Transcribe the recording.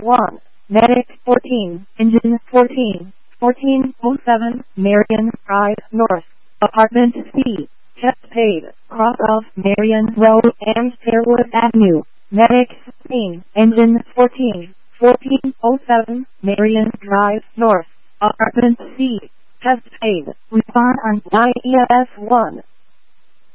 1, Medic 14, Engine 14, 1407, Marion Drive North, Apartment C, Chest Paid, cross of Marion Road and Fairwood Avenue, Medic 15, Engine 14, 1407, Marion Drive North, Apartment C, Chest Paid, respond on IES 1.